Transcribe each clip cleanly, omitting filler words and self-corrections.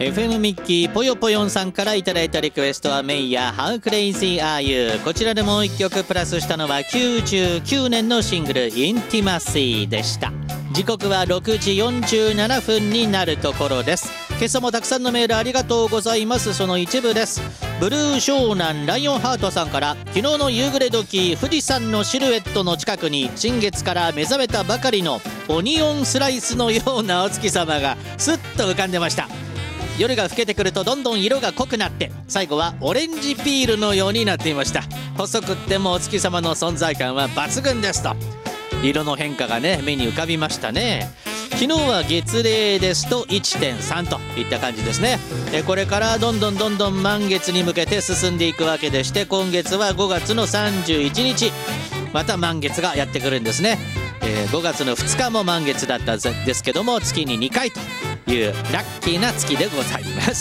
FM ミッキーぽよぽよんさんからいただいたリクエストはメイヤー How Crazy Are You。 こちらでもう1曲プラスしたのは99年のシングル Intimacy でした。時刻は6時47分になるところです。今朝もたくさんのメールありがとうございます。その一部です。ブルー湘南ライオンハートさんから、昨日の夕暮れ時富士山のシルエットの近くに新月から目覚めたばかりのオニオンスライスのようなお月様がすっと浮かんでました。夜が更けてくるとどんどん色が濃くなって、最後はオレンジピールのようになっていました。細くってもお月様の存在感は抜群ですと。色の変化がね目に浮かびましたね。昨日は月齢ですと 1.3 といった感じですね。これからどんどん満月に向けて進んでいくわけでして、今月は5月の31日また満月がやってくるんですね。5月の2日も満月だったんですけども、月に2回というラッキーな月でございます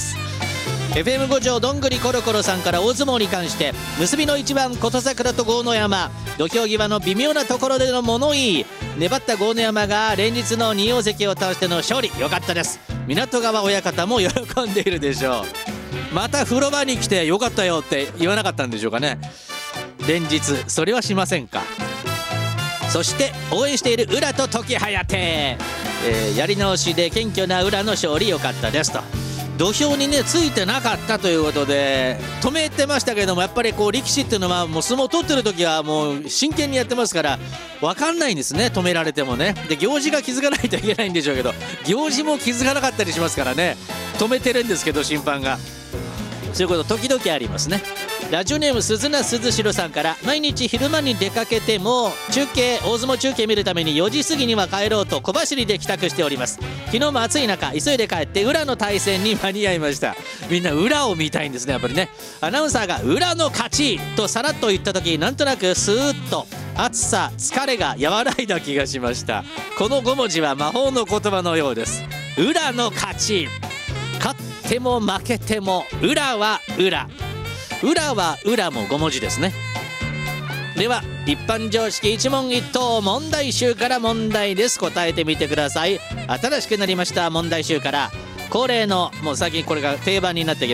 。FM 五条どんぐりコロコロさんから、大相撲に関して結びの一番琴櫻と豪ノ山、土俵際の微妙なところでの物言い、粘った豪ノ山が連日の二大関を倒しての勝利、良かったです。港川親方も喜んでいるでしょう。また風呂場に来て良かったよって言わなかったんでしょうかね。連日それはしませんか。そして応援している浦と時疾風、やり直しで謙虚な浦の勝利、良かったですと。土俵にねついてなかったということで止めてましたけども、やっぱりこう力士っていうのはもう相撲を取ってる時はもう真剣にやってますから分かんないんですね、止められてもね。で行司が気づかないといけないんでしょうけど、行司も気づかなかったりしますからね、止めてるんですけど審判が。そういうこと時々ありますね。ラジオネーム鈴名鈴代さんから、毎日昼間に出かけても大相撲中継見るために4時過ぎには帰ろうと小走りで帰宅しております。昨日も暑い中急いで帰って裏の対戦に間に合いました。みんな裏を見たいんですね、やっぱりね。アナウンサーが裏の勝ちとさらっと言った時、なんとなくスーッと暑さ疲れが和らいだ気がしました。この5文字は魔法の言葉のようです。裏の勝ち、勝っても負けても裏は裏、裏は裏も5文字ですね。では一般常識一問一答問題集から問題です。答えてみてください。新しくなりました問題集から、恒例のもう最近これが定番になってき